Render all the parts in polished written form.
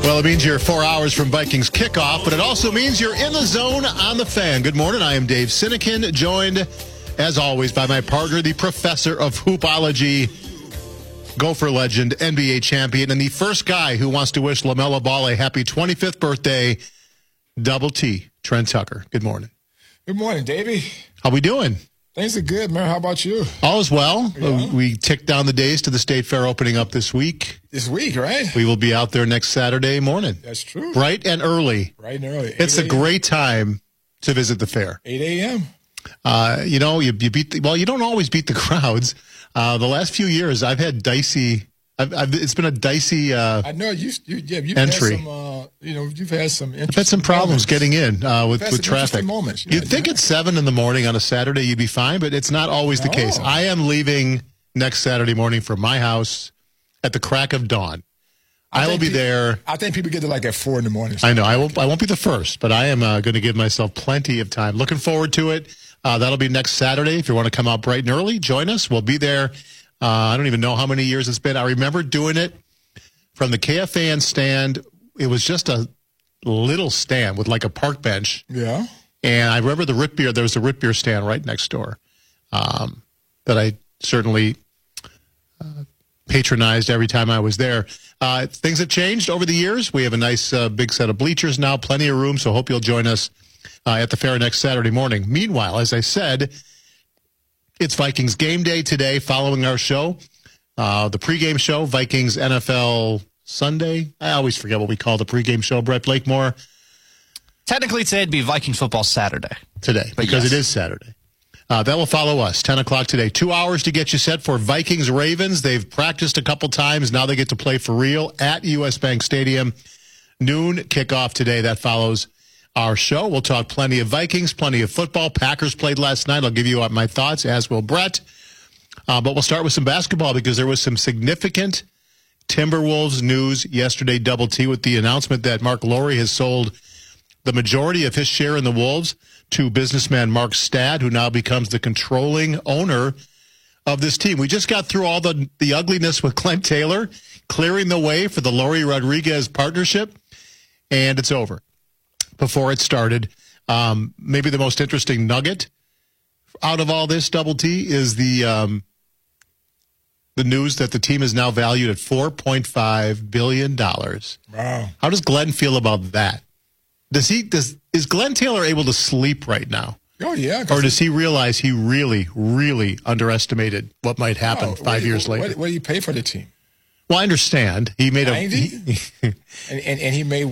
Well, it means you're 4 hours from Vikings kickoff, but it also means you're in the zone on the Fan. Good morning. I am Dave Sinekin, joined, as always, by my partner, the professor of hoopology, Gopher legend, NBA champion, and the first guy who wants to wish LaMelo Ball a happy 25th birthday, Double T, Trent Tucker. Good morning. Good morning, Davey. How we doing? Things are good, man. How about you? All is well. Yeah. We ticked down the days to the State Fair opening up this week. This week, right? We will be out there next Saturday morning. That's true. Bright and early. Bright and early. It's a great time to visit the fair. 8 a.m. You beat you don't always beat the crowds. The last few years, I've had dicey. It's been a dicey. I know you've entry. had some. You've had some. I've had some problems getting in with traffic. Moments. You'd think at 7 in the morning on a Saturday you'd be fine, but it's not always the case. I am leaving next Saturday morning from my house at the crack of dawn. I will be there. I think people get there like at 4 in the morning. I know. I won't be the first, but I am going to give myself plenty of time. Looking forward to it. That'll be next Saturday. If you want to come out bright and early, join us. We'll be there. I don't even know how many years it's been. I remember doing it from the KFAN stand. It was just a little stand with like a park bench. Yeah. And I remember the root beer. There was a root beer stand right next door that I certainly patronized every time I was there. Things have changed over the years. We have a nice big set of bleachers now, plenty of room, so hope you'll join us at the fair next Saturday morning. Meanwhile, as I said, it's Vikings game day today following our show, the pregame show, Vikings NFL Sunday. I always forget what we call the pregame show, Brett Blakemore. Technically, today it'd be Vikings football Saturday. Today, because it is Saturday. That will follow us, 10 o'clock today. 2 hours to get you set for Vikings-Ravens. They've practiced a couple times. Now they get to play for real at U.S. Bank Stadium. Noon kickoff today. That follows our show. We'll talk plenty of Vikings, plenty of football. Packers played last night. I'll give you my thoughts, as will Brett. But we'll start with some basketball because there was some significant Timberwolves news yesterday, Double T, with the announcement that Mark Lowry has sold the majority of his share in the Wolves to businessman Mark Stad, who now becomes the controlling owner of this team. We just got through all the ugliness with Clint Taylor, clearing the way for the Lowry Rodriguez partnership, and it's over. Before it started, maybe the most interesting nugget out of all this, Double T, is the news that the team is now valued at $4.5 billion. Wow. How does Glenn feel about that? Is Glenn Taylor able to sleep right now? Oh, yeah. Or does he realize he really, really underestimated what might happen 5 years later? What do you pay for the team? Well, I understand. He made 90? and he made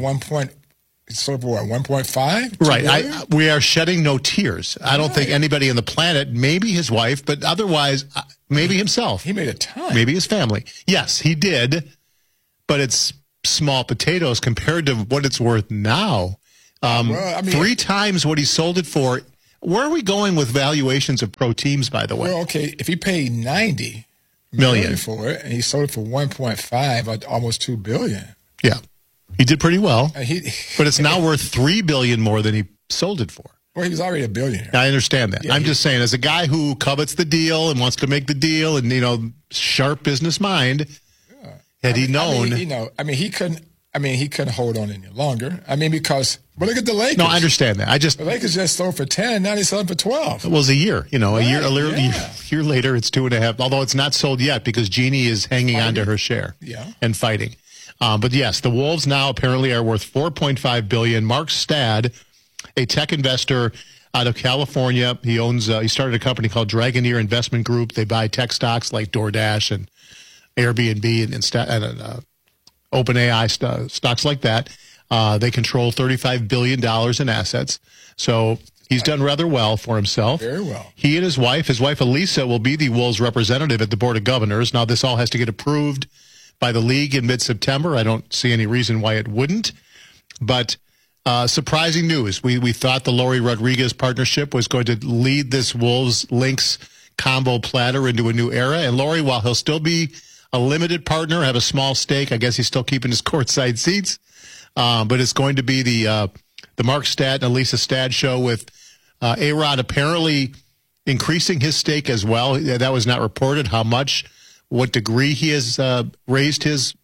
1.5? Right. We are shedding no tears. I don't think anybody on the planet, maybe his wife, but otherwise, maybe himself. He made a ton. Maybe his family. Yes, he did, but it's small potatoes compared to what it's worth now. 3 times what he sold it for. Where are we going with valuations of pro teams, by the way? Well, okay, if he paid $90 million for it and he sold it for 1.5, almost $2 billion. Yeah. He did pretty well, but it's now worth $3 billion more than he sold it for. Well, he was already a billionaire. I understand that. Yeah, I'm just saying, as a guy who covets the deal and wants to make the deal, and sharp business mind, had he known, he couldn't hold on any longer. Because look at the Lakers. No, I understand that. The Lakers just sold for 10. Now they sold for 12. It was a year. A year later, it's 2.5. Although it's not sold yet because Jeannie is hanging on to her share and fighting. But yes, the Wolves now apparently are worth $4.5 billion. Mark Stad, a tech investor out of California, he started a company called Dragoneer Investment Group. They buy tech stocks like DoorDash and Airbnb and OpenAI stocks like that. They control $35 billion in assets. So he's done rather well for himself. Very well. He and his wife Elisa, will be the Wolves representative at the Board of Governors. Now, this all has to get approved by the league in mid-September. I don't see any reason why it wouldn't. But surprising news. We thought the Lowry Rodriguez partnership was going to lead this Wolves-Lynx combo platter into a new era. And Lowry, while he'll still be a limited partner, have a small stake, I guess he's still keeping his courtside seats. But it's going to be the Mark Stad and Elisa Stad show with A-Rod apparently increasing his stake as well. That was not reported how much, what degree he has raised his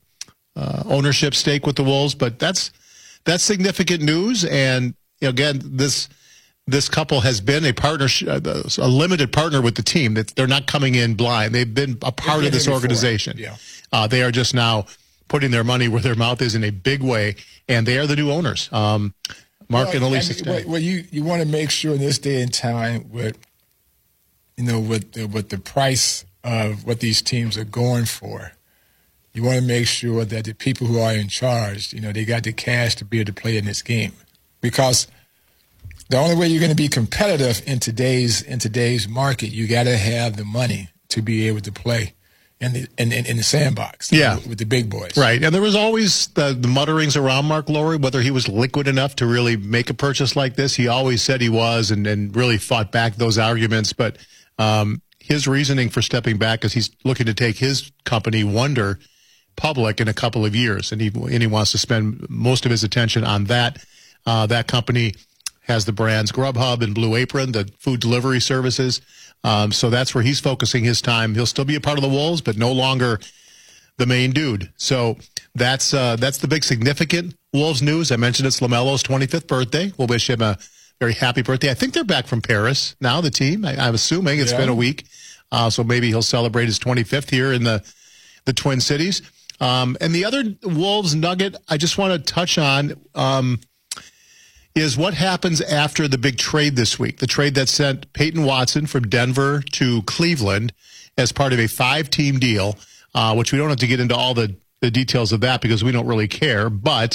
ownership stake with the Wolves, but that's significant news. And again, this couple has been a partnership, a limited partner with the team. That they're not coming in blind. They've been a part of this organization. Yeah. They are just now putting their money where their mouth is in a big way, and they are the new owners. Mark and Elise. Well, you want to make sure in this day and time with the price of what these teams are going for, you want to make sure that the people who are in charge, they got the cash to be able to play in this game. Because the only way you're going to be competitive in today's market, you got to have the money to be able to play in the sandbox. With the big boys. Right. And there was always the mutterings around Mark Lowry, whether he was liquid enough to really make a purchase like this. He always said he was and really fought back those arguments. But his reasoning for stepping back is he's looking to take his company, Wonder, public in a couple of years. And he wants to spend most of his attention on that. That company has the brands Grubhub and Blue Apron, the food delivery services. So that's where he's focusing his time. He'll still be a part of the Wolves, but no longer the main dude. So that's the big significant Wolves news. I mentioned it's LaMelo's 25th birthday. We'll wish him a very happy birthday. I think they're back from Paris now, the team. I'm assuming it's been a week. So maybe he'll celebrate his 25th here in the Twin Cities. And the other Wolves nugget I just want to touch on is what happens after the big trade this week, the trade that sent Peyton Watson from Denver to Cleveland as part of a 5-team deal, which we don't have to get into all the details of that because we don't really care. But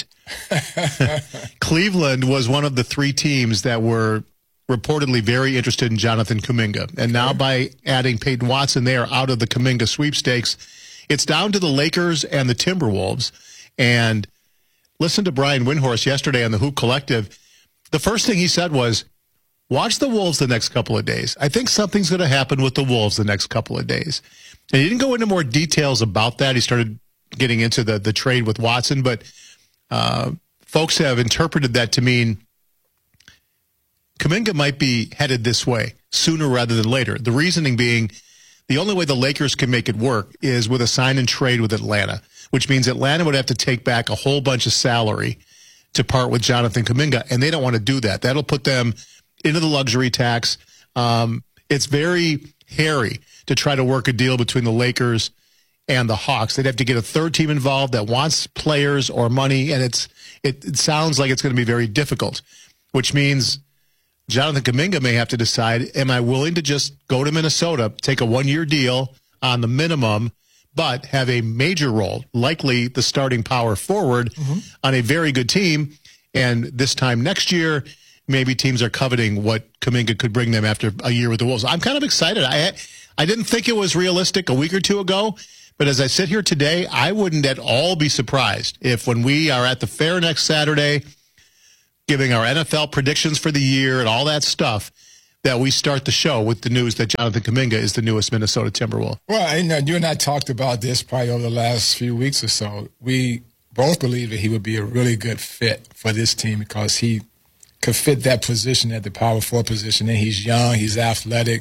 Cleveland was one of the 3 teams that were reportedly very interested in Jonathan Kuminga. And now by adding Peyton Watson, they are out of the Kuminga sweepstakes. It's down to the Lakers and the Timberwolves. And listen to Brian Windhorst yesterday on the Hoop Collective. The first thing he said was, watch the Wolves the next couple of days. I think something's going to happen with the Wolves the next couple of days. And he didn't go into more details about that. He started getting into the trade with Watson, but folks have interpreted that to mean Kuminga might be headed this way sooner rather than later. The reasoning being the only way the Lakers can make it work is with a sign and trade with Atlanta, which means Atlanta would have to take back a whole bunch of salary to part with Jonathan Kuminga, and they don't want to do that. That'll put them into the luxury tax. It's very hairy to try to work a deal between the Lakers and the Hawks. They'd have to get a third team involved that wants players or money, and it sounds like it's going to be very difficult, which means Jonathan Kuminga may have to decide, am I willing to just go to Minnesota, take a 1-year deal on the minimum, but have a major role, likely the starting power forward on a very good team. And this time next year, maybe teams are coveting what Kuminga could bring them after a year with the Wolves. I'm kind of excited. I didn't think it was realistic a week or two ago, but as I sit here today, I wouldn't at all be surprised if when we are at the fair next Saturday, giving our NFL predictions for the year and all that stuff, that we start the show with the news that Jonathan Kuminga is the newest Minnesota Timberwolf. Well, you and I talked about this probably over the last few weeks or so. We both believe that he would be a really good fit for this team because he could fit that position at the power forward position. And he's young, he's athletic,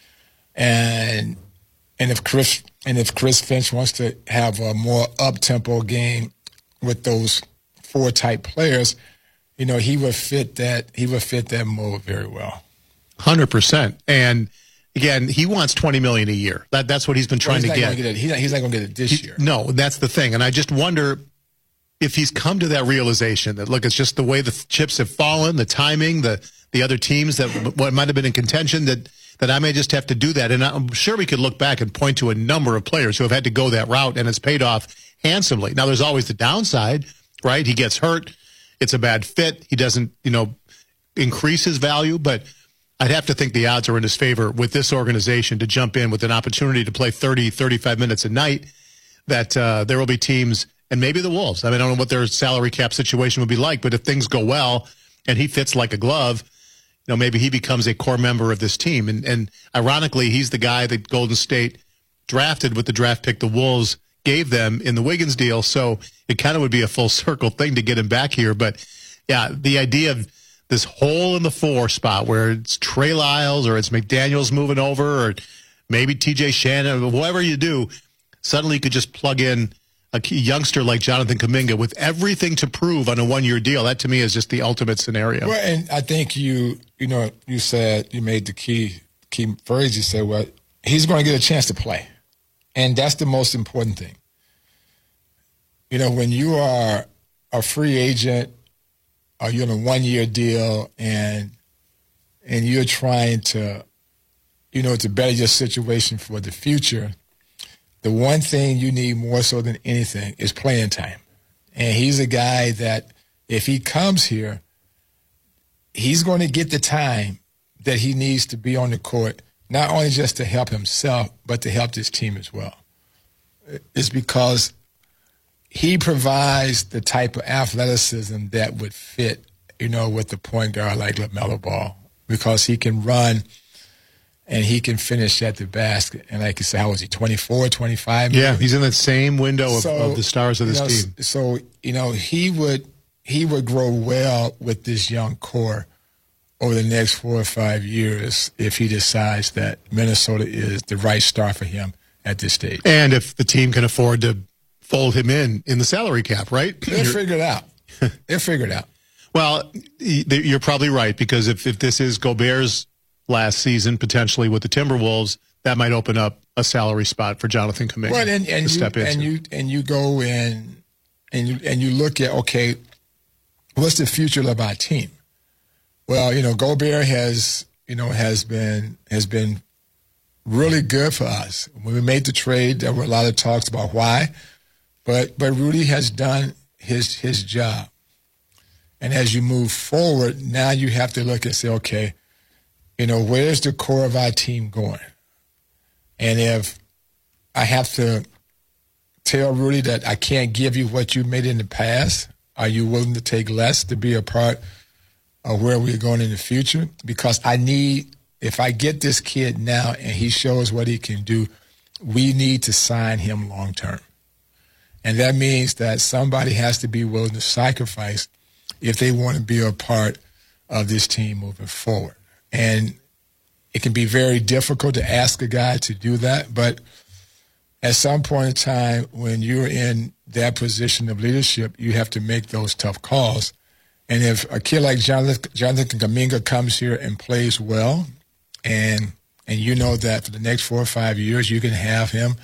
and if Chris Finch wants to have a more up-tempo game with those 4 type players, he would fit that mold very well. 100%. And again, he wants $20 million a year. That's what he's been trying to get. He's not going to get it this year. No, that's the thing. And I just wonder if he's come to that realization that, look, it's just the way the chips have fallen, the timing, the other teams that might have been in contention, that I may just have to do that. And I'm sure we could look back and point to a number of players who have had to go that route, and it's paid off handsomely. Now, there's always the downside, right? He gets hurt. It's a bad fit. He doesn't, increase his value, but I'd have to think the odds are in his favor with this organization to jump in with an opportunity to play 30, 35 minutes a night, that there will be teams, and maybe the Wolves. I mean, I don't know what their salary cap situation would be like, but if things go well and he fits like a glove, maybe he becomes a core member of this team. And ironically, he's the guy that Golden State drafted with the draft pick the Wolves gave them in the Wiggins deal. So it kind of would be a full circle thing to get him back here. But yeah, the idea of this hole in the 4 spot where it's Trey Lyles or it's McDaniels moving over or maybe TJ Shannon, or whatever you do, suddenly you could just plug in a key youngster like Jonathan Kuminga with everything to prove on a one-year deal. That to me is just the ultimate scenario. Well, and I think you said, you made the key phrase. You said, well, he's going to get a chance to play. And that's the most important thing. You know, when you are a free agent or you're on a one-year deal and you're trying to, to better your situation for the future, the one thing you need more so than anything is playing time. And he's a guy that if he comes here, he's going to get the time that he needs to be on the court, not only just to help himself, but to help this team as well. It's because he provides the type of athleticism that would fit, with the point guard like LaMelo Ball, because he can run and he can finish at the basket. And like you said, how was he, 24, 25? Maybe? Yeah, he's in that same window of the stars of this team. So, he would grow well with this young core over the next 4 or 5 years if he decides that Minnesota is the right start for him at this stage. And if the team can afford to fold him in the salary cap, right? They'll figure it out. They'll figure it out. Well, you're probably right, because if this is Gobert's last season, potentially with the Timberwolves, that might open up a salary spot for Jonathan Kuminga to step into. And you go in and you look at, okay, what's the future of our team? Well, Gobert has been really good for us. When we made the trade, there were a lot of talks about why, but Rudy has done his job. And as you move forward, now you have to look and say, okay, where's the core of our team going? And if I have to tell Rudy that I can't give you what you made in the past, are you willing to take less to be a part of where we're going in the future? Because if I get this kid now and he shows what he can do, we need to sign him long term. And that means that somebody has to be willing to sacrifice if they want to be a part of this team moving forward. And it can be very difficult to ask a guy to do that, but at some point in time, when you're in that position of leadership, you have to make those tough calls. And if a kid like Jonathan Kuminga comes here and plays well, and you know that for the next 4 or 5 years you can have him,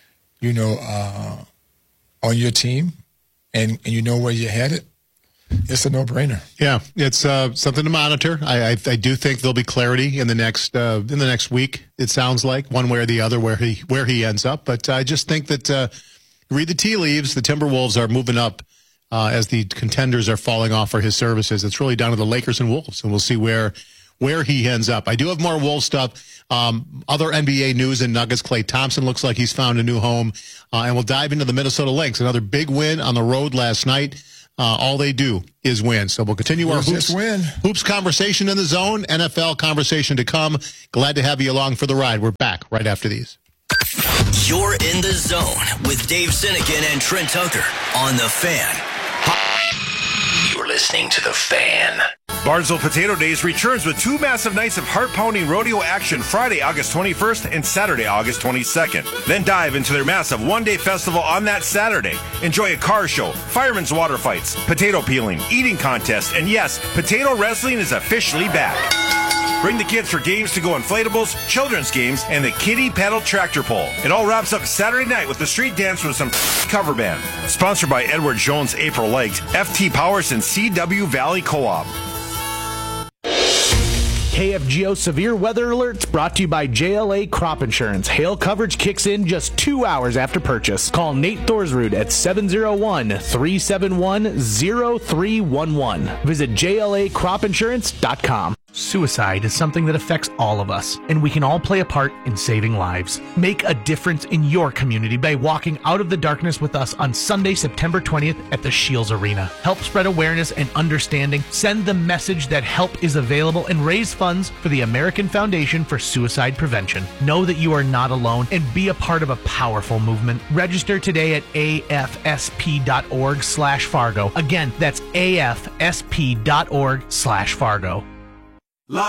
on your team, and you know where you're headed, it's a no-brainer. Yeah, it's something to monitor. I do think there'll be clarity in the next week. It sounds like one way or the other where he ends up. But I just think that read the tea leaves. The Timberwolves are moving up as the contenders are falling off for his services. It's really down to the Lakers and Wolves, and we'll see where he ends up. I do have more Wolves stuff. Other NBA news and Nuggets. Klay Thompson looks like he's found a new home, and we'll dive into the Minnesota Lynx. Another big win on the road last night. All they do is win. So we'll continue our hoops conversation in the zone, NFL conversation to come. Glad to have you along for the ride. We're back right after these. You're in the zone with Dave Sinekin and Trent Tucker on The Fan. You're listening to The Fan. Barnesville Potato Days returns with 2 massive nights of heart-pounding rodeo action Friday, August 21st and Saturday, August 22nd. Then dive into their massive one-day festival on that Saturday. Enjoy a car show, firemen's water fights, potato peeling, eating contest, and yes, potato wrestling is officially back. Bring the kids for games to go inflatables, children's games, and the kiddie paddle tractor pull. It all wraps up Saturday night with the street dance with some cover band. Sponsored by Edward Jones April Legs, FT Powers, and CW Valley Co-op. KFGO Severe Weather Alerts brought to you by JLA Crop Insurance. Hail coverage kicks in just 2 hours after purchase. Call Nate Thorsrud at 701-371-0311. Visit JLACropInsurance.com. Suicide is something that affects all of us, and we can all play a part in saving lives. Make a difference in your community by walking out of the darkness with us on Sunday, September 20th at the Shields Arena. Help spread awareness and understanding, send the message that help is available, and raise funds for the American Foundation for Suicide Prevention. Know that you are not alone and be a part of a powerful movement. Register today at afsp.org/Fargo. Again, that's afsp.org/Fargo.